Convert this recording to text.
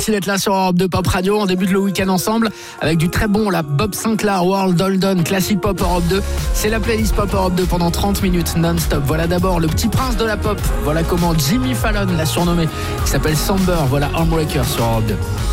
merci d'être là sur Europe 2 Pop Radio. On débute le week-end ensemble avec du très bon, la Bob Sinclair, World Holden, classique pop Europe 2. C'est la playlist pop Europe 2 pendant 30 minutes non-stop. Voilà d'abord le petit prince de la pop. Voilà comment Jimmy Fallon l'a surnommé. Il s'appelle Samber. Voilà Homebreaker sur Europe 2.